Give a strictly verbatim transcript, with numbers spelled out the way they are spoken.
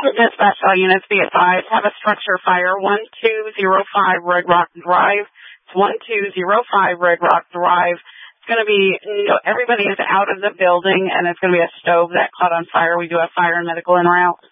Dispatch all units, be advised, have a structure fire, one two zero five Red Rock Drive. It's one two zero five Red Rock Drive. It's going to be, you know, everybody is out of the building, and it's going to be a stove that caught on fire. We do have fire and medical en route.